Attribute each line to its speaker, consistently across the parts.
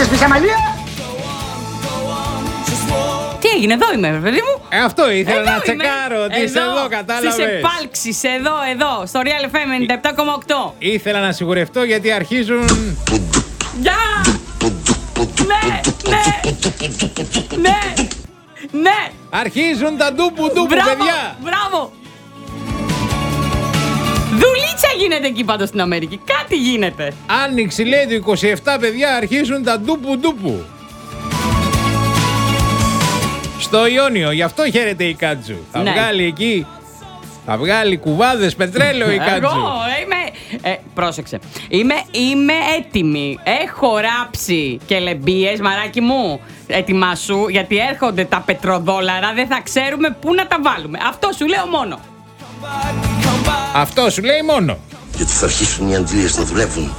Speaker 1: πεις Αμαλία?
Speaker 2: Τι έγινε, εδώ είμαι, παιδί μου.
Speaker 3: Αυτό ήθελα
Speaker 2: Εδώ
Speaker 3: να
Speaker 2: είμαι.
Speaker 3: τσεκάρω ότι είσαι εδώ, κατάλαβες.
Speaker 2: Στις επάλξεις, εδώ, στο Real FM 97,8.
Speaker 3: Ήθελα να σιγουρευτώ γιατί αρχίζουν.
Speaker 2: Γεια! Ναι!
Speaker 3: Αρχίζουν τα ντούπου,
Speaker 2: Μπράβο,
Speaker 3: παιδιά.
Speaker 2: μπράβο! Δουλίτσα γίνεται εκεί πάντως στην Αμερική. Κάτι γίνεται.
Speaker 3: Άνοιξη λέει το 27, παιδιά, αρχίζουν τα ντούπου. Στο Ιόνιο, γι' αυτό χαίρεται η Κάτζου. Θα βγάλει εκεί, θα βγάλει κουβάδες πετρέλαιο η Κάτζου.
Speaker 2: Εγώ είμαι, πρόσεξε, είμαι έτοιμη. Έχω ράψει και λεμπίες, μαράκι μου. Ετοιμάσου, γιατί έρχονται τα πετροδόλαρα, δεν θα ξέρουμε πού να τα βάλουμε. Αυτό σου λέω μόνο.
Speaker 3: Αυτό σου λέει μόνο.
Speaker 4: Γιατί θα αρχίσουν οι αντλίες να δουλεύουν.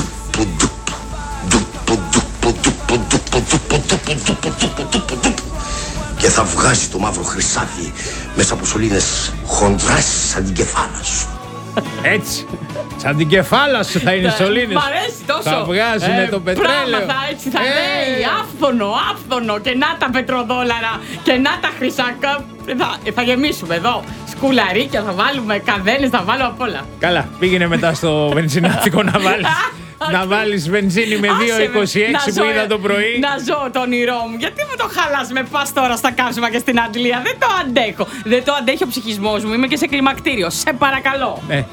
Speaker 4: Και θα βγάζει το μαύρο χρυσάφι μέσα από σωλήνες χοντράς σαν την κεφάλα σου.
Speaker 3: Έτσι. Σαν την κεφάλα σου θα είναι σωλήνες.
Speaker 2: Μ' αρέσει τόσο.
Speaker 3: Θα βγάζουνε το πετρέλαιο.
Speaker 2: Πράγματα έτσι θα λέει. Άφθονο. Και να τα πετροδόλαρα. Και να τα χρυσάκα. Θα γεμίσουμε εδώ. Σκουλαρίκια θα βάλουμε. Καδένες θα βάλουμε απ' όλα.
Speaker 3: Καλά, πήγαινε μετά στο βενζινάδικο να βάλεις. Να βάλεις βενζίνη με 2,26 που είδα το πρωί.
Speaker 2: Να ζω το όνειρό μου. Γιατί μου το χαλάς με πας τώρα στα καύσιμα και στην Αγγλία? Δεν το αντέχω. Δεν το αντέχει ο ψυχισμός μου. Είμαι και σε κλιμακτήριο. Σε παρακαλώ.
Speaker 3: Ναι.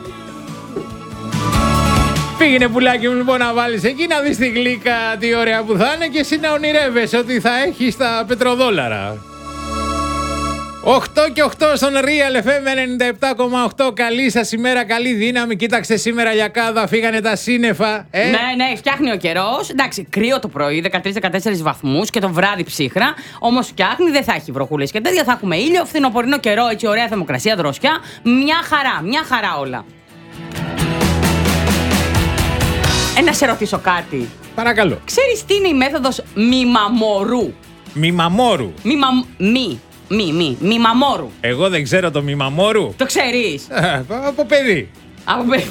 Speaker 3: Πήγαινε πουλάκι μου λοιπόν να βάλεις εκεί να δεις τη γλύκα τι ωραία που θα είναι και εσύ να ονειρεύεσαι ότι θα έχεις τα πετροδόλαρα. 8 και 8 στον Real FM 97,8. Καλή σας ημέρα, καλή δύναμη. Κοίταξε σήμερα λιακάδα, φύγανε τα σύννεφα.
Speaker 2: Ναι, φτιάχνει ο καιρός. Εντάξει, κρύο το πρωί, 13-14 βαθμούς και το βράδυ ψύχρα. Όμως φτιάχνει, δεν θα έχει βροχούλες και τέτοια. Θα έχουμε ήλιο, φθινοπορεινό καιρό, έτσι ωραία θερμοκρασία, δροσιά. Μια χαρά όλα. Να σε ρωτήσω κάτι.
Speaker 3: Παρακαλώ.
Speaker 2: Ξέρεις τι είναι η μέθοδος μημαμορού?
Speaker 3: Μημαμόρου.
Speaker 2: Μημαμόρου.
Speaker 3: Εγώ δεν ξέρω το μημαμόρου.
Speaker 2: Το ξέρεις?
Speaker 3: Από παιδί.
Speaker 2: Από παιδί.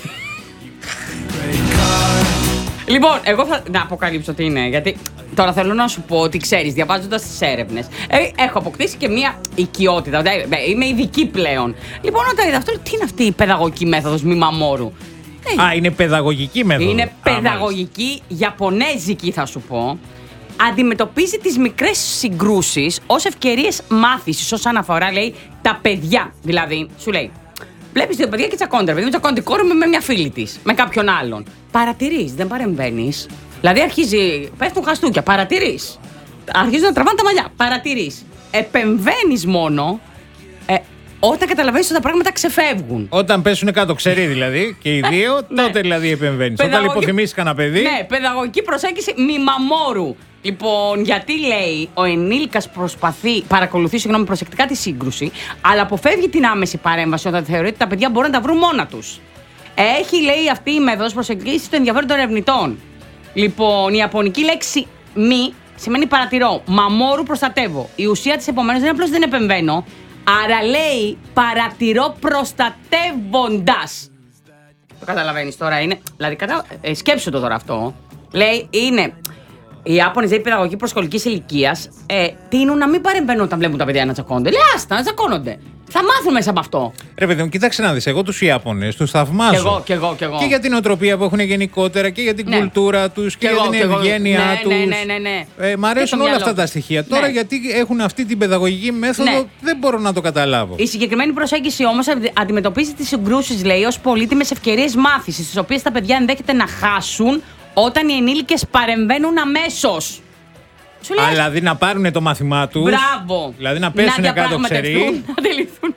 Speaker 2: Λοιπόν, εγώ θα να αποκαλύψω τι είναι, γιατί τώρα θέλω να σου πω ότι ξέρεις, διαβάζοντας τις έρευνες, έχω αποκτήσει και μία οικειότητα. Είμαι ειδική πλέον. Λοιπόν, όταν είδα αυτό, τι είναι αυτή η παιδαγωγική μέθοδος μημαμόρου?
Speaker 3: Είναι παιδαγωγική μέθοδος.
Speaker 2: Είναι παιδαγωγική, ιαπωνέζικη θα σου πω. Αντιμετωπίζει τις μικρές συγκρούσεις ως ευκαιρίες μάθησης, όσον αφορά, λέει, τα παιδιά. Δηλαδή, σου λέει, βλέπεις δύο παιδιά και τσακώνται. Επειδή τσακώνται η κόρη με μια φίλη της, με κάποιον άλλον. Παρατηρείς, δεν παρεμβαίνεις. Δηλαδή, πέφτουν χαστούκια, παρατηρείς. Αρχίζουν να τραβάνε τα μαλλιά, παρατηρείς. Επεμβαίνεις μόνο όταν καταλαβαίνεις ότι τα πράγματα ξεφεύγουν.
Speaker 3: Όταν πέσουν κάτω, ξέρει δηλαδή, και οι δύο, τότε δηλαδή επεμβαίνεις. Όταν υποτιμήσεις κανένα παιδί.
Speaker 2: Ναι, παιδαγωγική προσέγγιση μημαμόρου. Λοιπόν, γιατί λέει ο ενήλικας παρακολουθεί προσεκτικά τη σύγκρουση, αλλά αποφεύγει την άμεση παρέμβαση όταν θεωρεί ότι τα παιδιά μπορούν να τα βρουν μόνα τους. Έχει, λέει, αυτή η μέθοδος προσεγγίσει το ενδιαφέρον των ερευνητών. Λοιπόν, η ιαπωνική λέξη μη σημαίνει παρατηρώ. Μαμόρου προστατεύω. Η ουσία της επομένως δεν είναι απλώς δεν επεμβαίνω, άρα λέει παρατηρώ προστατεύοντας. Το καταλαβαίνεις τώρα, είναι. Δηλαδή, σκέψου το τώρα αυτό. Λέει, είναι. Οι Ιάπωνες, δηλαδή παιδαγωγική προσχολικής ηλικίας, τείνουν να μην παρεμβαίνουν όταν βλέπουν τα παιδιά να τσακώνονται. Λέει, άστα, να τσακώνονται. Θα μάθουν μέσα από αυτό.
Speaker 3: Ρε παιδί μου, κοίταξε να δεις. Εγώ τους Ιάπωνες τους θαυμάζω.
Speaker 2: Κι εγώ.
Speaker 3: Και για την οτροπία που έχουν γενικότερα και για την κουλτούρα τους και για την ευγένειά τους.
Speaker 2: Ναι.
Speaker 3: Μ' αρέσουν όλα αυτά τα στοιχεία. Τώρα, γιατί έχουν αυτή την παιδαγωγική μέθοδο, δεν μπορώ να το καταλάβω.
Speaker 2: Η συγκεκριμένη προσέγγιση όμως αντιμετωπίζει τις συγκρούσεις, λέει, ως πολύτιμες ευκαιρίες μάθησης, τις οποίες τα παιδιά ενδέχεται να χάσουν όταν οι ενήλικες παρεμβαίνουν αμέσως.
Speaker 3: Δηλαδή να πάρουν το μάθημά τους.
Speaker 2: Μπράβο.
Speaker 3: Δηλαδή να πέσουν κάτω ξεροί.
Speaker 2: Να αντιληφθούν.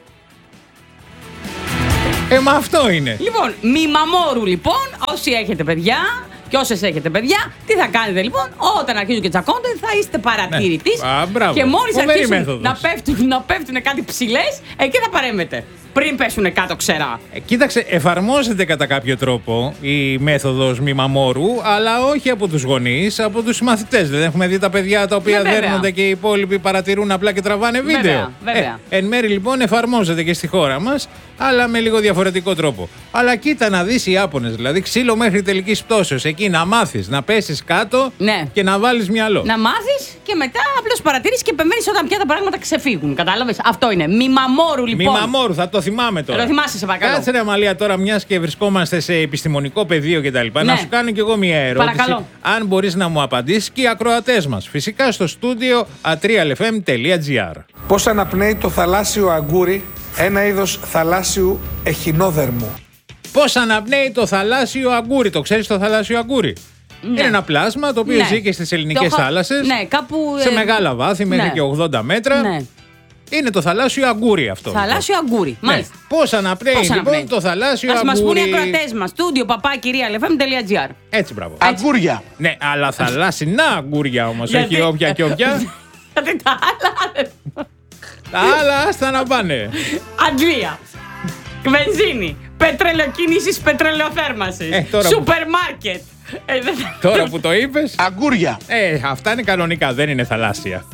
Speaker 3: Μα αυτό είναι.
Speaker 2: Λοιπόν, μημαμόρου λοιπόν, όσοι έχετε παιδιά και όσες έχετε παιδιά, τι θα κάνετε λοιπόν? Όταν αρχίζουν και τσακώνται, θα είστε παρατηρητής.
Speaker 3: Ναι.
Speaker 2: Και μόλις αρχίσουν να πέφτουν κάτι ψηλές, εκεί θα παρέμβετε. πριν πέσουν κάτω ξερά.
Speaker 3: Κοίταξε, εφαρμόζεται κατά κάποιο τρόπο η μέθοδος Μημαμόρου, αλλά όχι από τους γονείς, από τους μαθητές. Δεν έχουμε δει τα παιδιά τα οποία δέρνονται και οι υπόλοιποι παρατηρούν απλά και τραβάνε βίντεο.
Speaker 2: Βέβαια.
Speaker 3: Εν μέρει λοιπόν εφαρμόζεται και στη χώρα μας, αλλά με λίγο διαφορετικό τρόπο. Αλλά κοίτα να δεις οι Ιάπωνες, δηλαδή ξύλο μέχρι τελικής πτώσεως. Εκεί να μάθεις, να πέσεις κάτω και να βάλεις μυαλό.
Speaker 2: Να μάθεις και μετά απλώς παρατηρείς και επεμβαίνεις όταν πια τα πράγματα ξεφύγουν. Κατάλαβες. Αυτό είναι. Μημαμόρου λοιπόν.
Speaker 3: Μημαμόρου, θα το θυμάμαι τώρα.
Speaker 2: Το θυμάσαι, σε παρακαλώ.
Speaker 3: Κάτσε ρε Μαλία τώρα, μιας και βρισκόμαστε σε επιστημονικό πεδίο κτλ. Να σου κάνω κι εγώ μια ερώτηση.
Speaker 2: Παρακαλώ.
Speaker 3: Αν μπορείς να μου απαντήσεις και οι ακροατές μας. Φυσικά στο στούντιο atrialfm.gr.
Speaker 1: Πώς αναπνέει το θαλάσσιο αγκούρι, ένα είδος θαλάσσιου εχινόδερμου?
Speaker 3: Πώς αναπνέει το θαλάσσιο αγκούρι? Το ξέρεις το θαλάσσιο αγκούρι? Είναι ένα πλάσμα το οποίο ζει και στις ελληνικές θάλασσες.
Speaker 2: Κάπου,
Speaker 3: σε μεγάλα βάθη, μέχρι και 80 μέτρα. Είναι το θαλάσσιο αγκούρι αυτό.
Speaker 2: Θαλάσσιο αγκούρι. Μάλιστα.
Speaker 3: Πώς αναπνέει λοιπόν το θαλάσσιο αγκούρι?
Speaker 2: Ας μας πούνε οι ακροατές μας. studio@realfm.gr.
Speaker 3: Έτσι, μπράβο.
Speaker 4: Αγκούρια.
Speaker 3: Ναι, αλλά θαλάσσινα αγκούρια όμως, όχι όποια και όποια.
Speaker 2: Γιατί τα άλλα.
Speaker 3: Τα άλλα άστα να πάνε.
Speaker 2: Αντλία. Βενζίνη. Πετρελαιοκίνησης, πετρελαιοθέρμανσης. Σούπερ μάρκετ.
Speaker 3: Τώρα που το είπες.
Speaker 4: Αγκούρια.
Speaker 3: Αυτά είναι κανονικά, δεν είναι θαλάσσια.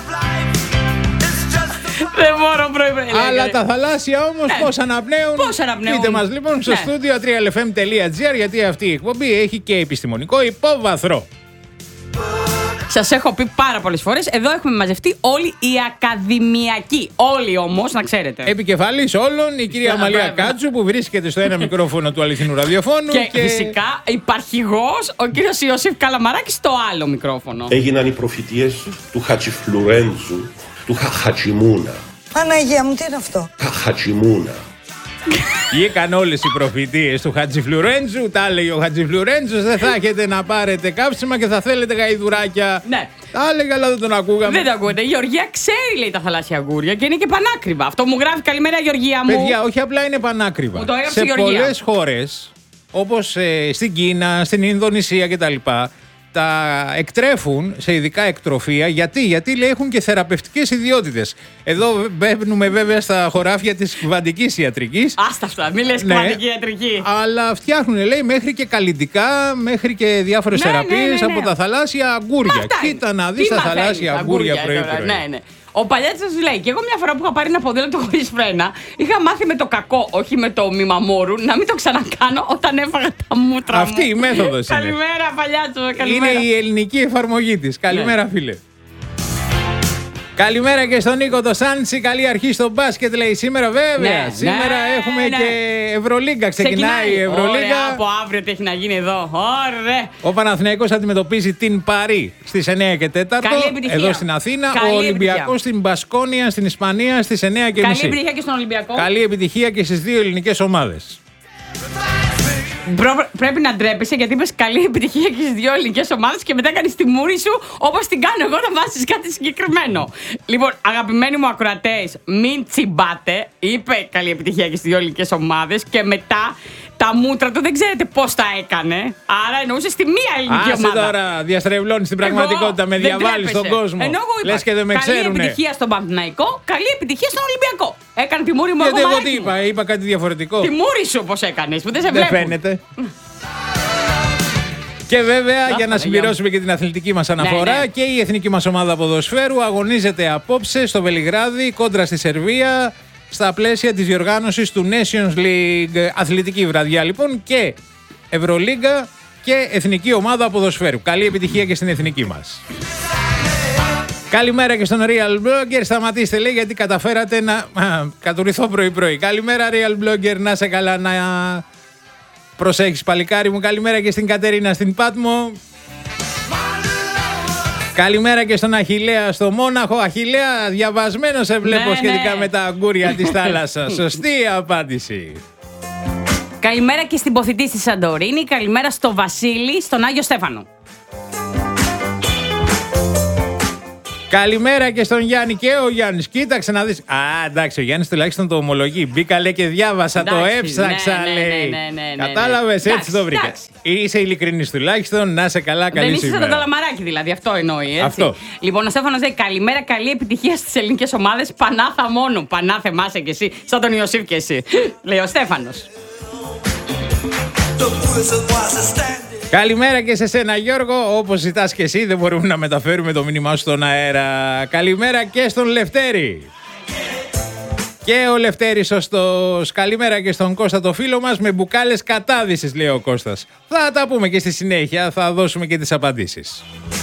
Speaker 2: Δεν μπορώ πρωί.
Speaker 3: Αλλά τα θαλάσσια όμως πώς αναπνέουν? Πείτε μας λοιπόν στο στούντιο atrialfm.gr, γιατί αυτή η εκπομπή έχει και επιστημονικό υπόβαθρο.
Speaker 2: Σας έχω πει πάρα πολλές φορές, εδώ έχουμε μαζευτεί όλοι οι ακαδημιακοί. Όλοι όμως, να ξέρετε.
Speaker 3: Επικεφαλής όλων η κυρία Μαλία Κάτσου, που βρίσκεται στο ένα μικρόφωνο του αληθινού ραδιοφώνου.
Speaker 2: Και φυσικά υπαρχηγός ο κύριος Ιωσήφ Καλαμαράκης στο άλλο μικρόφωνο.
Speaker 5: Έγιναν οι προφητείες του Χατζηφλουρέντζου, του Χαχατσιμούνα.
Speaker 6: Παναγία μου, τι είναι αυτό?
Speaker 5: Χαχατσιμούνα.
Speaker 3: Βγήκαν όλες οι προφητείες του Χατζηφλουρέντζου. Τα έλεγε ο Χατζηφλουρέντζους, δεν θα έχετε να πάρετε κάψιμα και θα θέλετε γαϊδουράκια.
Speaker 2: Ναι.
Speaker 3: Τα έλεγε, αλλά δεν τον ακούγαμε.
Speaker 2: Δεν το ακούγεται. Η Γεωργία ξέρει, λέει, τα θαλάσσια αγκούρια και είναι και πανάκριβα. Αυτό μου γράφει. Καλημέρα, Γεωργία μου.
Speaker 3: Παιδιά, όχι απλά είναι πανάκριβα.
Speaker 2: Σε
Speaker 3: πολλές χώρες, όπως στην Κίνα, στην Ινδονησία κτλ., τα εκτρέφουν σε ειδικά εκτροφεία. Γιατί λέει, έχουν και θεραπευτικές ιδιότητες. Εδώ μπαίνουμε βέβαια στα χωράφια της κβαντικής ιατρικής.
Speaker 2: Άστα αυτά, μην λες κβαντική ιατρική.
Speaker 3: Αλλά φτιάχνουν, λέει, μέχρι και καλλιτικά, μέχρι και διάφορες θεραπείες από τα θαλάσσια αγκούρια. Κοίτα να δεις τα θαλάσσια αγκούρια πρωί-πρωί.
Speaker 2: Ναι. Ο Παλιάτσος λέει, και εγώ μια φορά που είχα πάρει ένα ποδήλατο χωρίς φρένα, είχα μάθει με το κακό, όχι με το Μημαμόρου, να μην το ξανακάνω όταν έφαγα τα μούτρα μου.
Speaker 3: Αυτή η μέθοδος είναι.
Speaker 2: Καλημέρα, Παλιάτσο, καλημέρα.
Speaker 3: Είναι η ελληνική εφαρμογή της. Καλημέρα, φίλε. Καλημέρα και στον Νίκο το Σάντσι. Καλή αρχή στο μπάσκετ, λέει σήμερα, βέβαια. Σήμερα έχουμε και Ευρωλίγκα. Ξεκινάει η Ευρωλίγκα.
Speaker 2: Ωραία, από αύριο τι έχει να γίνει εδώ. Ωραία.
Speaker 3: Ο Παναθηναϊκός αντιμετωπίζει την Παρί στις 9 και 4 εδώ στην Αθήνα. Ο Ολυμπιακός στην Μπασκόνια στην Ισπανία στις 9 και μισή.
Speaker 2: Καλή επιτυχία και στον Ολυμπιακό.
Speaker 3: Καλή επιτυχία και στις δύο ελληνικές ομάδες.
Speaker 2: Πρέπει να ντρέπεσαι, γιατί είπες καλή επιτυχία και στις δύο ελληνικές ομάδες και μετά κάνεις τη μούρη σου όπως την κάνω εγώ να βάζεις κάτι συγκεκριμένο. Λοιπόν, αγαπημένοι μου ακροατές, μην τσιμπάτε. Είπε καλή επιτυχία και στις δύο ελληνικές ομάδες και μετά τα μούτρα του δεν ξέρετε πώς τα έκανε. Άρα εννοούσε στη μία ελληνική ομάδα.
Speaker 3: Τώρα διαστρεβλώνεις την πραγματικότητα, με διαβάλεις στον κόσμο. Λες και δεν με ξέρουνε.
Speaker 2: Καλή επιτυχία στον Παναθηναϊκό, καλή επιτυχία στον Ολυμπιακό. Έκανε τη μούρη μου εγώ.
Speaker 3: Γιατί εγώ τι είπα κάτι διαφορετικό.
Speaker 2: Τη μούρη σου πώς έκανες, που δεν σε βλέπουν.
Speaker 3: Δεν φαίνεται. Και βέβαια, για να συμπληρώσουμε και την αθλητική μας αναφορά, και η εθνική μας ομάδα ποδοσφαίρου αγωνίζεται απόψε στο Βελιγράδι κόντρα στη Σερβία, στα πλαίσια της διοργάνωσης του Nations League. Αθλητική βραδιά λοιπόν, και Ευρωλίγκα και εθνική ομάδα ποδοσφαίρου. Καλή επιτυχία και στην εθνική μας. Καλημέρα και στον Real Blogger. Σταματήστε, λέει, γιατί καταφέρατε να κατουριθώ πρωί-πρωί. Καλημέρα, Real Blogger, να σε καλά, να προσέχεις, παλικάρι μου. Καλημέρα και στην Κατερίνα στην Πάτμο. Καλημέρα και στον Αχιλλέα στο Μόναχο. Αχιλλέα, διαβασμένο σε βλέπω σχετικά με τα αγκούρια της θάλασσας. Σωστή απάντηση.
Speaker 2: Καλημέρα και στην Ποθητή στη Σαντορίνη. Καλημέρα στο Βασίλη, στον Άγιο Στέφανο.
Speaker 3: Καλημέρα και στον Γιάννη. Και ο Γιάννης, κοίταξε να δεις. Α, εντάξει, ο Γιάννης τουλάχιστον το ομολογεί. Μπήκα, λέει, και διάβασα, εντάξει, το έψαξα, λέει. Κατάλαβες, έτσι το βρήκα. Είσαι ειλικρινής τουλάχιστον, να είσαι καλά, καλή σήμερα.
Speaker 2: Δεν είσαι το καλαμαράκι δηλαδή, αυτό εννοεί. Έτσι. Αυτό. Λοιπόν, ο Στέφανος λέει: καλημέρα, καλή επιτυχία στις ελληνικές ομάδες. Πανάθα μόνο. Πανάθε μάσε κι εσύ, σαν τον Ιωσήφ κι εσύ. Λέει ο Στέφανος.
Speaker 3: Καλημέρα και σε σένα, Γιώργο. Όπως ζητάς και εσύ, δεν μπορούμε να μεταφέρουμε το μήνυμά σου στον αέρα. Καλημέρα και στον Λευτέρη. Και ο Λευτέρης σωστός. Καλημέρα και στον Κώστα, το φίλο μας, με μπουκάλες κατάδυσης, λέει ο Κώστας. Θα τα πούμε και στη συνέχεια, θα δώσουμε και τις απαντήσεις.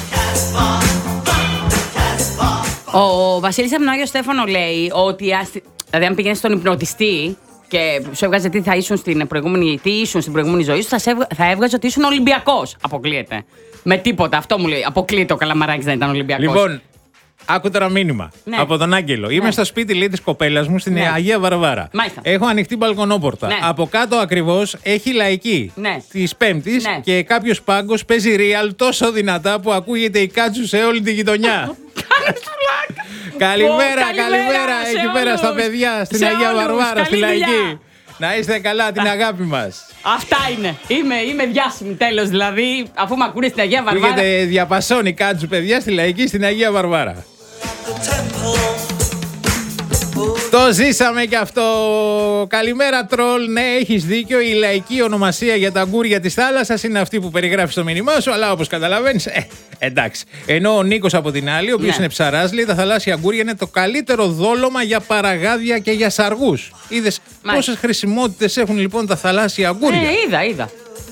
Speaker 2: Ο Βασίλης από τον Άγιο Στέφανο λέει ότι δηλαδή αν πήγαινες στον υπνοτιστή και σου έβγαζε τι ήσουν στην προηγούμενη ζωή σου, θα έβγαζε ότι ήσουν Ολυμπιακός. Αποκλείεται. Με τίποτα. Αυτό μου λέει. Αποκλείεται ο Καλαμαράκης δεν ήταν Ολυμπιακός.
Speaker 3: Λοιπόν, άκου τώρα μήνυμα από τον Άγγελο. Είμαι στο σπίτι, λέει, της κοπέλας μου στην Αγία Βαρβάρα.
Speaker 2: Μάλιστα.
Speaker 3: Έχω ανοιχτή μπαλκονόπορτα. Από κάτω ακριβώς έχει λαϊκή της Πέμπτης και κάποιος πάγκος παίζει real τόσο δυνατά που ακούγεται η κάτσου σε όλη τη γειτονιά. Καλημέρα εκεί πέρα στα παιδιά στην Αγία Βαρβάρα, στη λαϊκή. Να είστε καλά, την αγάπη μας.
Speaker 2: Αυτά είναι. Είμαι διάσημη τέλος. Δηλαδή, αφού με ακούνε στην Αγία Βαρβάρα.
Speaker 3: Πήγαινε διαπασώνει κάτσου, παιδιά, στη λαϊκή στην Αγία Βαρβάρα. Το ζήσαμε κι αυτό. Καλημέρα, τρόλ. Ναι, έχεις δίκιο. Η λαϊκή ονομασία για τα αγκούρια της θάλασσας είναι αυτή που περιγράφει στο μήνυμά σου, αλλά όπως καταλαβαίνεις, εντάξει. Ενώ ο Νίκος από την άλλη, ο οποίος είναι ψαράς, λέει τα θαλάσσια αγκούρια είναι το καλύτερο δόλωμα για παραγάδια και για σαργούς. Είδες πόσες χρησιμότητες έχουν λοιπόν τα θαλάσσια αγκούρια.
Speaker 2: Είδα.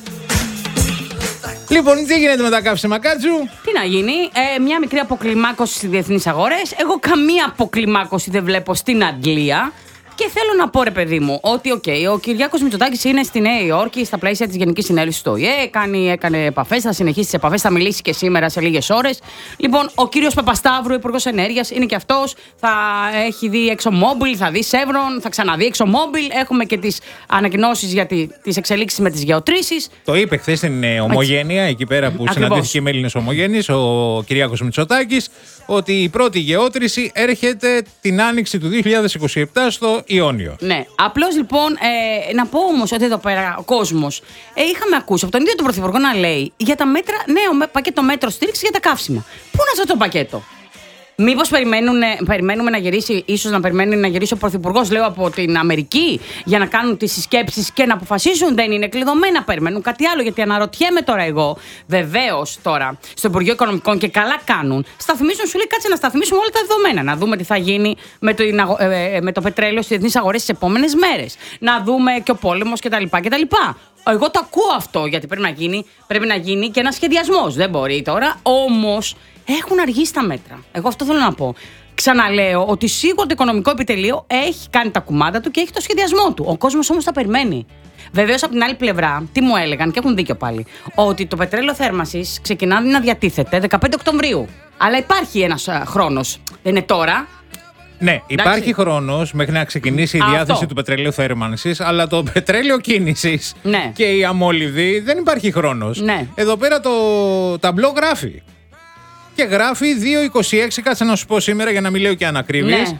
Speaker 3: Λοιπόν, τι γίνεται με τα καύσιμα, κάτσου?
Speaker 2: Τι να γίνει, μια μικρή αποκλιμάκωση στις διεθνείς αγορές. Εγώ καμία αποκλιμάκωση δεν βλέπω στην Αγγλία. Και θέλω να πω, ρε παιδί μου, ότι ο Κυριάκος Μητσοτάκης είναι στη Νέα Υόρκη στα πλαίσια της Γενικής Συνέλευσης του ΟΗΕ. Έκανε επαφές, θα συνεχίσει τις επαφές, θα μιλήσει και σήμερα σε λίγες ώρες. Λοιπόν, ο κύριος Παπασταύρου, Υπουργός Ενέργειας, είναι και αυτός. Θα έχει δει ExxonMobil, θα δει Chevron, θα ξαναδεί ExxonMobil. Έχουμε και τις ανακοινώσεις για τις εξελίξεις με τις γεωτρήσεις.
Speaker 3: Το είπε χθες στην Ομογένεια, εκεί πέρα που συναντήθηκε με Έλληνες ομογένειες, ο Κυριάκος Μητσοτάκης, ότι η πρώτη γεώτρηση έρχεται την άνοιξη του 2027 στο Ιόνιο.
Speaker 2: Ναι. Απλώς λοιπόν, να πω όμως ότι εδώ πέρα ο κόσμος είχαμε ακούσει από τον ίδιο τον Πρωθυπουργό να λέει για τα μέτρα, νέο πακέτο μέτρο στήριξη για τα καύσιμα. Πού είναι αυτό το πακέτο? Μήπως περιμένουμε να γυρίσει, ίσως να περιμένει να γυρίσει ο Πρωθυπουργός, λέω, από την Αμερική για να κάνουν τις συσκέψεις και να αποφασίσουν? Δεν είναι κλειδωμένα, περιμένουν κάτι άλλο? Γιατί αναρωτιέμαι τώρα εγώ, βεβαίως τώρα, στο Υπουργείο Οικονομικών και καλά κάνουν, σταθμίζουν, σου λέει κάτσε να σταθμίσουμε όλα τα δεδομένα. Να δούμε τι θα γίνει με το πετρέλαιο στις διεθνείς αγορές τις επόμενες μέρες. Να δούμε και ο πόλεμος κτλ. Εγώ το ακούω αυτό, γιατί πρέπει να γίνει και ένα σχεδιασμός. Δεν μπορεί τώρα, όμως. Έχουν αργήσει τα μέτρα. Εγώ αυτό θέλω να πω. Ξαναλέω ότι σίγουρα το Οικονομικό Επιτελείο έχει κάνει τα κουμάντα του και έχει το σχεδιασμό του. Ο κόσμος όμως τα περιμένει. Βεβαίως από την άλλη πλευρά, τι μου έλεγαν και έχουν δίκιο πάλι, ότι το πετρέλαιο θέρμανσης ξεκινάει να διατίθεται 15 Οκτωβρίου. Αλλά υπάρχει ένας χρόνος. Δεν είναι τώρα.
Speaker 3: Ναι, υπάρχει χρόνος μέχρι να ξεκινήσει η διάθεση του πετρελαίου θέρμανσης, αλλά το πετρέλαιο κίνησης και η αμόλυβδη δεν υπάρχει χρόνος. Ναι. Εδώ πέρα το ταμπλό γράφει. Και γράφει 2,26, κάτσε να σου πω σήμερα για να μην λέω και ανακρίβειες.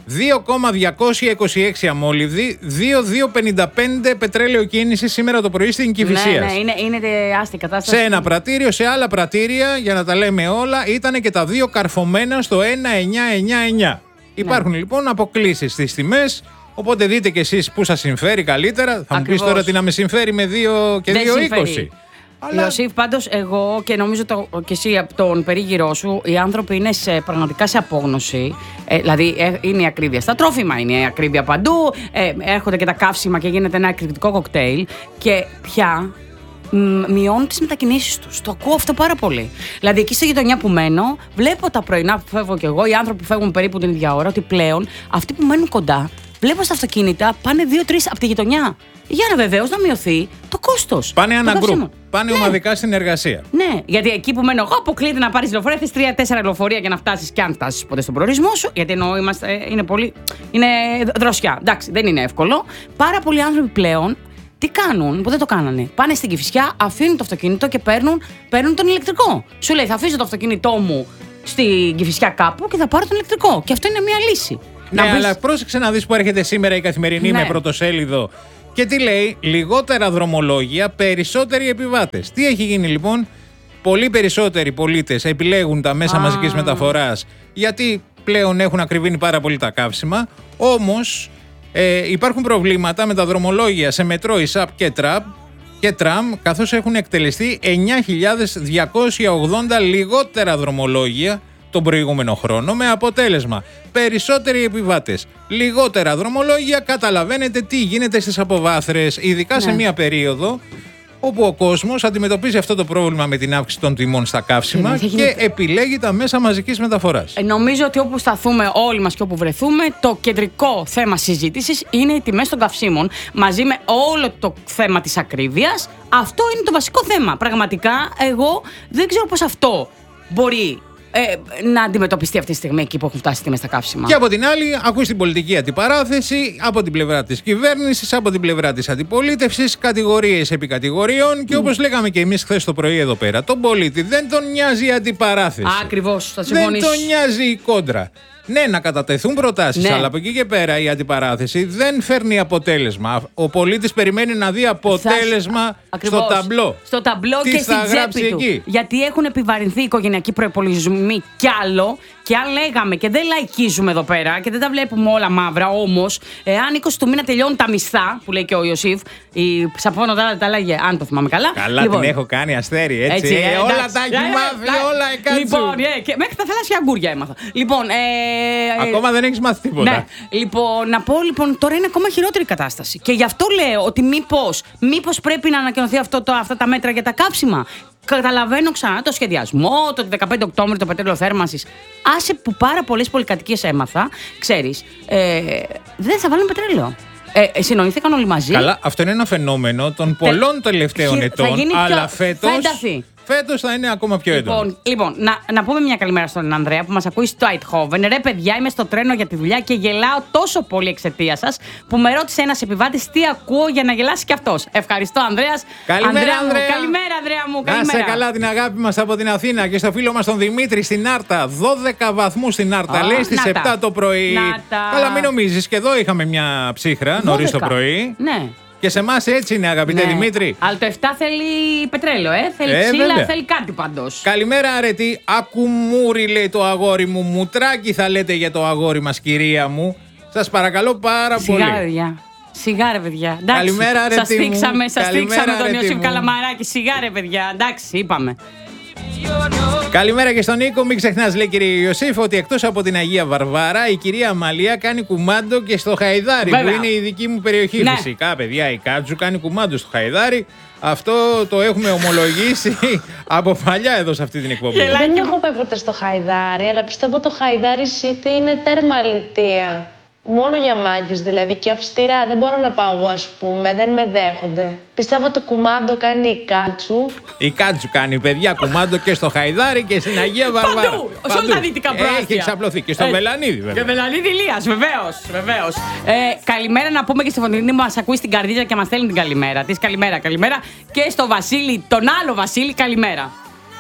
Speaker 3: 2,226 αμόλυβδη, 2,255 πετρέλαιο κίνηση σήμερα το πρωί στην Κηφισίας.
Speaker 2: Ναι, είναι άστη κατάσταση.
Speaker 3: Σε ένα πρατήριο, σε άλλα πρατήρια, για να τα λέμε όλα, ήταν και τα δύο καρφωμένα στο 1,999. Υπάρχουν λοιπόν αποκλήσεις στις τιμές. Οπότε δείτε κι εσείς που σας συμφέρει καλύτερα. Θα μου πεις τώρα τι να με συμφέρει με 2 και 2,20.
Speaker 2: Ιωσήφ, πάντως εγώ και νομίζω και εσύ από τον περίγυρό σου, οι άνθρωποι είναι πραγματικά σε απόγνωση. Δηλαδή είναι η ακρίβεια στα τρόφιμα, είναι η ακρίβεια παντού. Έρχονται και τα καύσιμα και γίνεται ένα εκρηκτικό κοκτέιλ. Και πια μειώνουν τις μετακινήσεις τους. Το ακούω αυτό πάρα πολύ. Δηλαδή εκεί στη γειτονιά που μένω, βλέπω τα πρωινά που φεύγω κι εγώ, οι άνθρωποι που φεύγουν περίπου την ίδια ώρα, ότι πλέον αυτοί που μένουν κοντά, βλέπω στα αυτοκίνητα πάνε 2-3 από τη γειτονιά. Για να βεβαίως να μειωθεί το κόστος.
Speaker 3: Πάνε ένα γκρουπ. Πάνε ομαδικά στην εργασία.
Speaker 2: Ναι, γιατί εκεί που μένω εγώ αποκλείεται να πάρεις λεωφορεία. Θες 3-4 λεωφορεία για να φτάσεις, και αν φτάσεις ποτέ στον προορισμό σου. Γιατί εννοώ είναι δροσιά. Εντάξει, δεν είναι εύκολο. Πάρα πολλοί άνθρωποι πλέον τι κάνουν, που δεν το κάνανε? Πάνε στην Κηφισιά, αφήνουν το αυτοκίνητο και παίρνουν τον ηλεκτρικό. Σου λέει, θα αφήσω το αυτοκίνητό μου στην Κηφισιά κάπου και θα πάρω τον ηλεκτρικό. Και αυτό είναι μια λύση.
Speaker 3: Ναι, αλλά πρόσεξε να δεις που έρχεται σήμερα η Καθημερινή με πρωτοσέλιδο. Και τι λέει, λιγότερα δρομολόγια, περισσότεροι επιβάτες. Τι έχει γίνει λοιπόν, πολύ περισσότεροι πολίτες επιλέγουν τα μέσα μαζικής μεταφοράς γιατί πλέον έχουν ακριβήνει πάρα πολύ τα καύσιμα. Όμως υπάρχουν προβλήματα με τα δρομολόγια σε μετρό, ΙΣΑΠ και τραμ, καθώς έχουν εκτελεστεί 9.280 λιγότερα δρομολόγια τον προηγούμενο χρόνο, με αποτέλεσμα περισσότεροι επιβάτες, λιγότερα δρομολόγια. Καταλαβαίνετε τι γίνεται στις αποβάθρες, ειδικά σε μια περίοδο όπου ο κόσμος αντιμετωπίζει αυτό το πρόβλημα με την αύξηση των τιμών στα καύσιμα και επιλέγει τα μέσα μαζικής μεταφοράς.
Speaker 2: Νομίζω ότι όπου σταθούμε όλοι μας και όπου βρεθούμε, το κεντρικό θέμα συζήτησης είναι οι τιμές των καυσίμων. Μαζί με όλο το θέμα της ακρίβειας, αυτό είναι το βασικό θέμα. Πραγματικά, εγώ δεν ξέρω πώς αυτό μπορεί να αντιμετωπιστεί αυτή τη στιγμή εκεί που έχουν φτάσει τιμές στα καύσιμα.
Speaker 3: Και από την άλλη, ακούει την πολιτική αντιπαράθεση από την πλευρά της κυβέρνησης, από την πλευρά της αντιπολίτευσης, κατηγορίες επί κατηγοριών και όπως λέγαμε και εμείς χθες το πρωί εδώ πέρα, τον πολίτη δεν τον νοιάζει η αντιπαράθεση.
Speaker 2: Ακριβώς, θα συμφωνήσω.
Speaker 3: Δεν τον νοιάζει η κόντρα. Ναι, να κατατεθούν προτάσεις, αλλά από εκεί και πέρα η αντιπαράθεση δεν φέρνει αποτέλεσμα. Ο πολίτης περιμένει να δει αποτέλεσμα στο ταμπλό.
Speaker 2: Στο ταμπλό και στην τσέπη του.
Speaker 3: Εκεί.
Speaker 2: Γιατί έχουν επιβαρυνθεί οι οικογενειακοί προϋπολογισμοί κι άλλο. Και αν λέγαμε και δεν λαϊκίζουμε εδώ πέρα και δεν τα βλέπουμε όλα μαύρα, όμως, εάν 20 του μήνα τελειώνουν τα μισθά, που λέει και ο Ιωσήφ, η Ψαφόνο τα λέγε, αν το θυμάμαι καλά.
Speaker 3: Καλά, λοιπόν, την έχω κάνει αστέρι, έτσι. Όλα τα έχει μάθει, όλα εκάτσου.
Speaker 2: Λοιπόν, και μέχρι τα θαλάσσια αγκούρια έμαθα. Λοιπόν,
Speaker 3: ακόμα δεν έχεις μάθει τίποτα.
Speaker 2: Ναι. Λοιπόν, να πω λοιπόν, τώρα είναι ακόμα χειρότερη η κατάσταση. Και γι' αυτό λέω ότι μήπως πρέπει να ανακοινωθεί αυτά τα μέτρα για τα κάψιμα. Καταλαβαίνω ξανά το σχεδιασμό, το 15 Οκτώβρη το πετρέλαιο θέρμανσης. Άσε που πάρα πολλές πολυκατοικίες έμαθα, ξέρεις, δεν θα βάλουν πετρέλαιο. Συνονήθηκαν όλοι μαζί.
Speaker 3: Καλά, αυτό είναι ένα φαινόμενο των πολλών τελευταίων ετών, αλλά φέτος θα είναι ακόμα πιο έντονο.
Speaker 2: Λοιπόν, να πούμε μια καλημέρα στον Ανδρέα που μας ακούει στο Eindhoven. Ρε παιδιά, είμαι στο τρένο για τη δουλειά και γελάω τόσο πολύ εξαιτίας σας που με ρώτησε ένας επιβάτης τι ακούω για να γελάσει κι αυτός. Ευχαριστώ, Ανδρέας.
Speaker 3: Καλημέρα, Ανδρέα.
Speaker 2: Καλημέρα, Ανδρέα μου.
Speaker 3: Να είσαι καλά, την αγάπη μας από την Αθήνα και στο φίλο μας τον Δημήτρη στην Άρτα. 12 βαθμούς στην Άρτα, λέει στις 7 το πρωί. Καλά, μην νομίζεις, και εδώ είχαμε μια ψύχρα νωρίς το πρωί.
Speaker 2: Ναι.
Speaker 3: Και σε εμάς έτσι είναι, αγαπητέ Δημήτρη.
Speaker 2: Αλλά το 7 θέλει πετρέλαιο, θέλει ξύλα, θέλει κάτι πάντως.
Speaker 3: Καλημέρα, αρετή. Ακουμούρι, λέει το αγόρι μου. Μουτράκι θα λέτε για το αγόρι μας, κυρία μου. Σας παρακαλώ πάρα πολύ.
Speaker 2: Σιγά ρε παιδιά.
Speaker 3: Καλημέρα, αρετή.
Speaker 2: Σας στήξαμε τον Ιωσήφ Καλαμαράκη. Σιγά ρε παιδιά. Εντάξει, είπαμε.
Speaker 3: Καλημέρα και στον Νίκο. Μην ξεχνάς, λέει κύριε Ιωσήφ, ότι εκτός από την Αγία Βαρβάρα, η κυρία Αμαλία κάνει κουμάντο και στο Χαϊδάρι,
Speaker 2: βέβαια,
Speaker 3: που είναι η δική μου περιοχή. Ναι. Φυσικά, παιδιά, η Κάτζου κάνει κουμάντο στο Χαϊδάρι. Αυτό το έχουμε ομολογήσει από παλιά εδώ σε αυτή την εκπομπή.
Speaker 7: Δεν έχω πάει ποτέ στο Χαϊδάρι, αλλά πιστεύω το Χαϊδάρι City είναι τέρμα αλητεία. Μόνο για μάγκες δηλαδή και αυστηρά. Δεν μπορώ να πάω εγώ, ας πούμε. Δεν με δέχονται. Πιστεύω το κουμάντο κάνει η Κάτσου.
Speaker 3: Η Κάτσου κάνει, παιδιά, κουμάντο και στο Χαϊδάρι και στην Αγία Βαρβάρα.
Speaker 2: Παντού! Σε όλα τα δυτικά προάστια.
Speaker 3: Έχει εξαπλωθεί και στο Βελανίδη, βέβαια.
Speaker 2: Και Βελανίδη Ηλίας, βεβαίως. Καλημέρα να πούμε και στη Φωνηρινή που μας ακούει στην καρδίτσα και μας στέλνει την καλημέρα της. Καλημέρα. Και στο Βασίλη, τον άλλο Βασίλη, καλημέρα.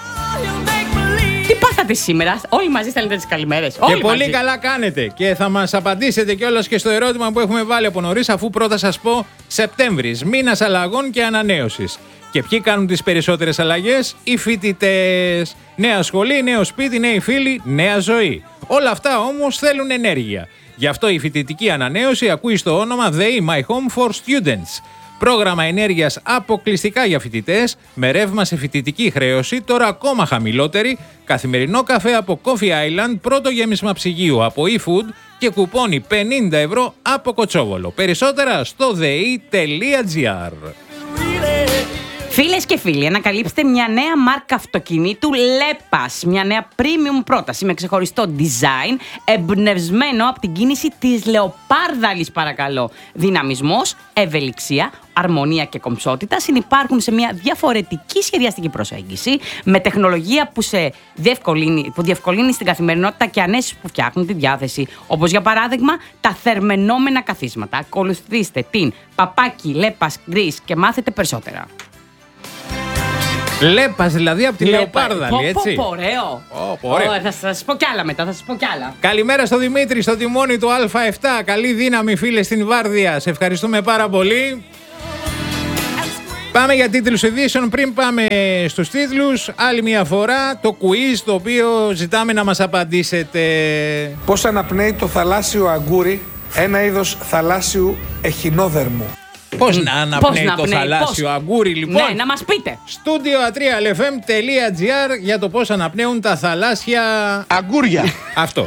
Speaker 2: Τι πάθατε σήμερα, όλοι μαζί στέλνετε τις καλημέρες.
Speaker 3: Και πολύ καλά κάνετε. Και θα μας απαντήσετε κιόλας και στο ερώτημα που έχουμε βάλει από νωρίς, αφού πρώτα σας πω Σεπτέμβρης, μήνας αλλαγών και ανανέωσης. Και ποιοι κάνουν τις περισσότερες αλλαγές? Οι φοιτητές. Νέα σχολή, νέο σπίτι, νέοι φίλοι, νέα ζωή. Όλα αυτά όμως θέλουν ενέργεια. Γι' αυτό η φοιτητική ανανέωση ακούει στο όνομα The My Home for Students. Πρόγραμμα ενέργειας αποκλειστικά για φοιτητές, με ρεύμα σε φοιτητική χρέωση, τώρα ακόμα χαμηλότερη, καθημερινό καφέ από Coffee Island, πρώτο γέμισμα ψυγείου από eFood και κουπόνι 50 ευρώ από Κοτσόβολο. Περισσότερα στο dei.gr.
Speaker 2: Φίλες και φίλοι, ανακαλύψτε μια νέα μάρκα αυτοκινήτου Lepas. Μια νέα premium πρόταση με ξεχωριστό design, εμπνευσμένο από την κίνηση της λεοπάρδαλης, παρακαλώ. Δυναμισμός, ευελιξία, αρμονία και κομψότητα συνυπάρχουν σε μια διαφορετική σχεδιαστική προσέγγιση, με τεχνολογία που διευκολύνει στην καθημερινότητα και ανέσεις που φτιάχνουν τη διάθεση. Όπως για παράδειγμα τα θερμαινόμενα καθίσματα. Ακολουθήστε την Παπάκι Lepas Greece και μάθετε περισσότερα.
Speaker 3: Λέπας δηλαδή από τη Λεοπάρδαλη, έτσι.
Speaker 2: Ωραίο. Θα σας πω κι άλλα μετά,
Speaker 3: Καλημέρα στο Δημήτρη, στο τιμόνι του Α7. Καλή δύναμη, φίλε, στην Βάρδια. Σε ευχαριστούμε πάρα πολύ. Πάμε για τίτλους ειδήσεων. Πριν πάμε στους τίτλους, άλλη μια φορά το quiz, το οποίο ζητάμε να μας απαντήσετε.
Speaker 1: Πώς αναπνέει το θαλάσσιο αγκούρι, ένα είδος θαλάσσιου εχινόδερμου?
Speaker 3: Πώς να αναπνέει το θαλάσσιο αγκούρι, λοιπόν?
Speaker 2: Ναι, να μας πείτε.
Speaker 3: Studio3lfm.gr για το πώς αναπνέουν τα θαλάσσια
Speaker 8: αγκούρια.
Speaker 3: Αυτό.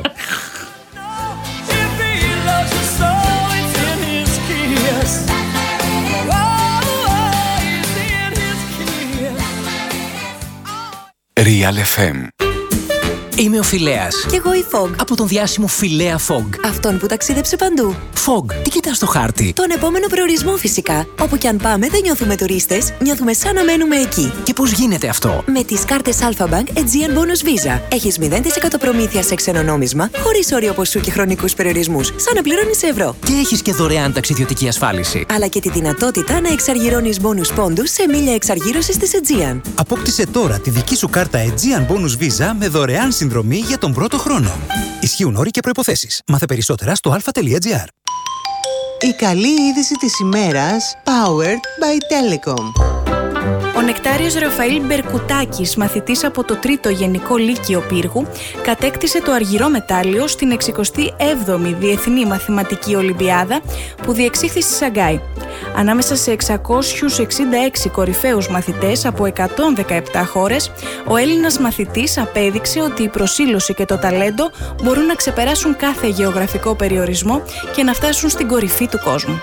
Speaker 9: Real FM. Είμαι ο Φιλέας.
Speaker 10: Κι εγώ η Fog.
Speaker 9: Από τον διάσημο Φιλέα Fog.
Speaker 10: Αυτόν που ταξίδεψε παντού.
Speaker 9: Fog, τι κοιτάς στο χάρτη?
Speaker 10: Τον επόμενο προορισμό φυσικά. Όπου κι αν πάμε δεν νιώθουμε τουρίστες, νιώθουμε σαν να μένουμε εκεί.
Speaker 9: Και πώς γίνεται αυτό?
Speaker 10: Με τις κάρτες Alpha Bank Aegean Bonus Visa. Έχεις 0% προμήθεια σε ξένο νόμισμα, χωρίς όριο ποσού και χρονικούς περιορισμούς, σαν να πληρώνεις ευρώ.
Speaker 9: Και έχεις και δωρεάν ταξιδιωτική ασφάλιση.
Speaker 10: Αλλά και τη δυνατότητα να εξαργυρώνεις bonus πόντους σε μίλια εξαργύρωσης της Aegean.
Speaker 11: Απόκτησε τώρα τη δική σου κάρτα Aegean Bonus Visa με δωρεάν συνδρομή για τον πρώτο χρόνο. Ισχύουν όροι και προϋποθέσεις. Μάθε περισσότερα στο alpha.gr.
Speaker 12: Η καλή είδηση της ημέρας, powered by Telecom.
Speaker 13: Ο Νεκτάριος Ραφαήλ Μπερκουτάκης, μαθητής από το 3ο Γενικό Λύκειο Πύργου, κατέκτησε το αργυρό μετάλλιο στην 67η Διεθνή Μαθηματική Ολυμπιάδα που διεξήχθη στη Σαγκάη. Ανάμεσα σε 666 κορυφαίους μαθητές από 117 χώρες, ο Έλληνας μαθητής απέδειξε ότι η προσήλωση και το ταλέντο μπορούν να ξεπεράσουν κάθε γεωγραφικό περιορισμό και να φτάσουν στην κορυφή του κόσμου.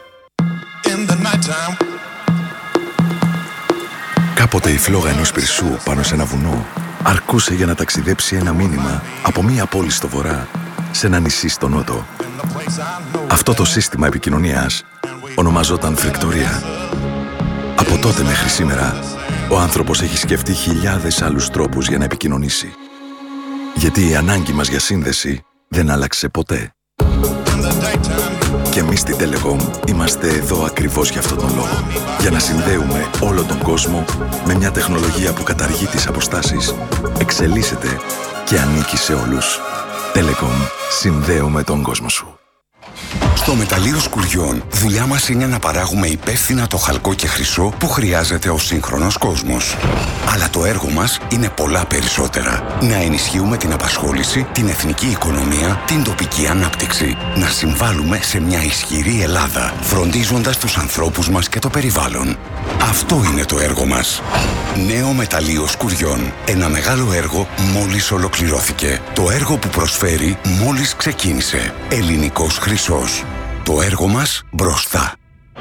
Speaker 14: Κάποτε η φλόγα ενός πυρσού πάνω σε ένα βουνό αρκούσε για να ταξιδέψει ένα μήνυμα από μία πόλη στο βορρά σε ένα νησί στο νότο. Αυτό το σύστημα επικοινωνίας ονομαζόταν φρικτορία. Από τότε μέχρι σήμερα, ο άνθρωπος έχει σκεφτεί χιλιάδες άλλους τρόπους για να επικοινωνήσει. Γιατί η ανάγκη μας για σύνδεση δεν άλλαξε ποτέ. Και εμείς στην Telecom είμαστε εδώ ακριβώς για αυτόν τον λόγο. Για να συνδέουμε όλο τον κόσμο με μια τεχνολογία που καταργεί τις αποστάσεις, εξελίσσεται και ανήκει σε όλους. Telecom, συνδέουμε τον κόσμο σου.
Speaker 15: Στο μεταλλείο σκουριών, δουλειά μας είναι να παράγουμε υπεύθυνα το χαλκό και χρυσό που χρειάζεται ο σύγχρονος κόσμος. Αλλά το έργο μας είναι πολλά περισσότερα. Να ενισχύουμε την απασχόληση, την εθνική οικονομία, την τοπική ανάπτυξη. Να συμβάλλουμε σε μια ισχυρή Ελλάδα, φροντίζοντας τους ανθρώπους μας και το περιβάλλον. Αυτό είναι το έργο μας. Νέο μεταλλείο σκουριών. Ένα μεγάλο έργο μόλις ολοκληρώθηκε. Το έργο που προσφέρει μόλις ξεκίνησε. Ελληνικός χρυσός. Το έργο μας μπροστά.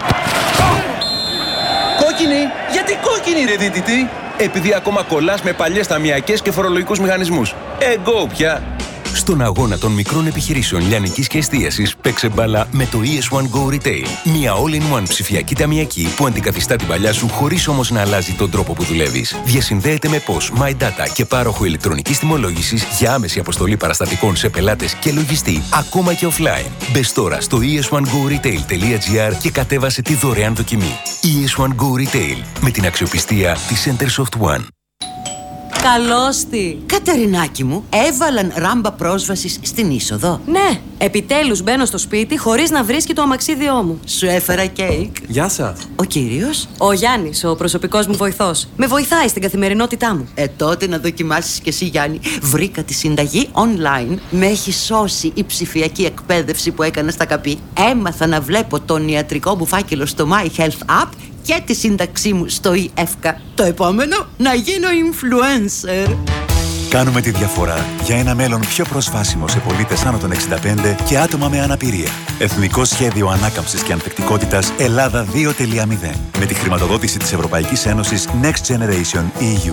Speaker 16: Κόκκινη! Γιατί κόκκινη ρε δίτητη? Επειδή ακόμα κολλάς με παλιές ταμιακές και φορολογικούς μηχανισμούς. Εγώ πια!
Speaker 17: Στον αγώνα των μικρών επιχειρήσεων λιανικής και εστίασης, παίξε μπάλα με το ES1 Go Retail. Μια all-in-one ψηφιακή ταμιακή που αντικαθιστά την παλιά σου χωρίς όμως να αλλάζει τον τρόπο που δουλεύεις. Διασυνδέεται με POS, My Data και πάροχο ηλεκτρονικής τιμολόγησης για άμεση αποστολή παραστατικών σε πελάτες και λογιστή, ακόμα και offline. Μπες τώρα στο es1goretail.gr και κατέβασε τη δωρεάν δοκιμή. ES1 Go Retail, με την αξιοπιστία της Centersoft One.
Speaker 18: Καλώς τη! Κατερινάκη μου, έβαλαν ράμπα πρόσβασης στην είσοδο.
Speaker 19: Ναι, επιτέλους μπαίνω στο σπίτι χωρίς να βρίσκει το αμαξίδιό μου.
Speaker 18: Σου έφερα κέικ.
Speaker 16: Γεια σας.
Speaker 18: Ο κύριος?
Speaker 19: Ο Γιάννης, ο προσωπικός μου βοηθός. Με βοηθάει στην καθημερινότητά μου.
Speaker 18: Τότε να δοκιμάσεις κι εσύ, Γιάννη. Βρήκα τη συνταγή online. Με έχει σώσει η ψηφιακή εκπαίδευση που έκανα στα ΚΑΠΗ. Έμαθα να βλέπω τον ιατρικό μου φάκελο στο My Health App και τη σύνταξή μου στο eFka. Το επόμενο, να γίνω influencer.
Speaker 20: Κάνουμε τη διαφορά για ένα μέλλον πιο προσβάσιμο σε πολίτες άνω των 65 και άτομα με αναπηρία. Εθνικό Σχέδιο Ανάκαμψης και Ανθεκτικότητας Ελλάδα 2.0. Με τη χρηματοδότηση της Ευρωπαϊκής Ένωσης Next Generation EU.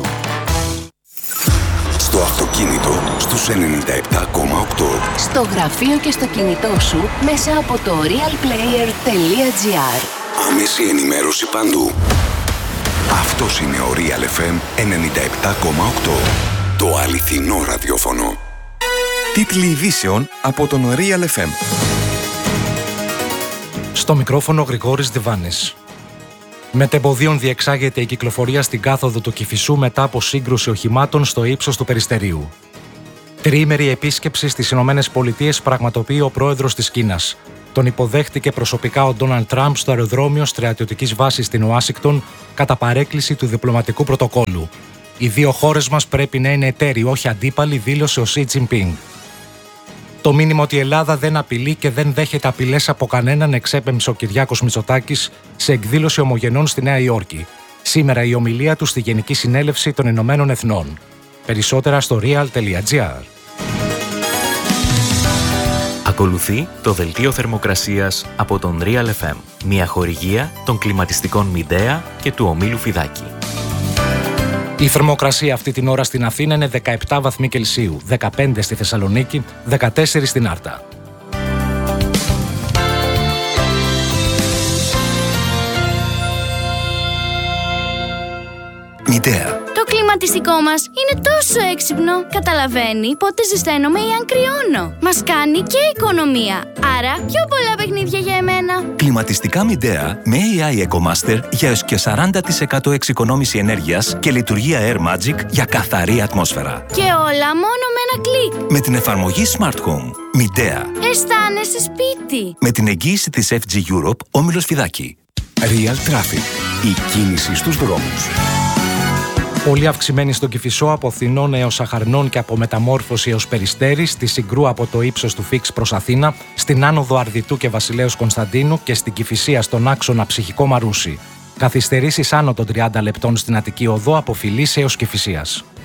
Speaker 15: Στο αυτοκίνητο στους 97,8.
Speaker 21: Στο γραφείο και στο κινητό σου μέσα από το realplayer.gr.
Speaker 15: Άμεση ενημέρωση παντού. Αυτός είναι ο Real FM 97,8. Το αληθινό ραδιόφωνο.
Speaker 22: Τίτλοι ειδήσεων από τον Real FM.
Speaker 23: Στο μικρόφωνο Γρηγόρης Διβάνης.
Speaker 4: Μετεμποδίων διεξάγεται η κυκλοφορία στην κάθοδο του Κηφισού μετά από σύγκρουση οχημάτων στο ύψος του Περιστερίου. Τριήμερη επίσκεψη στις ΗΠΑ πραγματοποιεί ο πρόεδρος της Κίνας. Τον υποδέχτηκε προσωπικά ο Ντόναλντ Τραμπ στο αεροδρόμιο στρατιωτικής βάσης στην Ουάσιγκτον κατά παρέκκληση του διπλωματικού πρωτοκόλου. Οι δύο χώρες μας πρέπει να είναι εταίροι, όχι αντίπαλοι, δήλωσε ο Σι Τζινπίνγκ. Το μήνυμα ότι η Ελλάδα δεν απειλεί και δεν δέχεται απειλές από κανέναν εξέπεμψε ο Κυριάκος Μητσοτάκης σε εκδήλωση ομογενών στη Νέα Υόρκη. Σήμερα η ομιλία του στη Γενική Συνέλευση των Ηνωμένων Εθνών. Περισσότερα στο real.gr.
Speaker 8: Ακολουθεί το δελτίο θερμοκρασίας από τον Real FM, μια χορηγία των κλιματιστικών Midea και του ομίλου Φιδάκη.
Speaker 4: Η θερμοκρασία αυτή την ώρα στην Αθήνα είναι 17 βαθμοί Κελσίου, 15 στη Θεσσαλονίκη, 14 στην Άρτα.
Speaker 22: Midea.
Speaker 23: Το κλιματιστικό μας είναι τόσο έξυπνο. Καταλαβαίνει πότε ζεσταίνομαι ή αν κρυώνω. Μας κάνει και οικονομία. Άρα πιο πολλά παιχνίδια για εμένα.
Speaker 22: Κλιματιστικά Midea με AI EcoMaster για έως και 40% εξοικονόμηση ενέργειας και λειτουργία Air Magic για καθαρή ατμόσφαιρα.
Speaker 23: Και όλα μόνο με ένα κλικ.
Speaker 22: Με την εφαρμογή Smart Home. Midea.
Speaker 23: Αισθάνεσαι σπίτι.
Speaker 22: Με την εγγύηση της FG Europe, όμιλος Φιδάκη. Real Traffic. Η κίνηση στους δρόμους.
Speaker 4: Πολύ αυξημένη στον Κηφισό από Αθηνών έως Αχαρνών και από Μεταμόρφωση έως Περιστέρη, στη Συγκρού από το ύψος του Φίξ προς Αθήνα, στην άνοδο Αρδιτού και Βασιλέως Κωνσταντίνου και στην Κηφισία στον άξονα Ψυχικό Μαρούσι. Καθυστερήσεις άνω των 30 λεπτών στην Αττική Οδό από Φιλής έως Κηφισίας.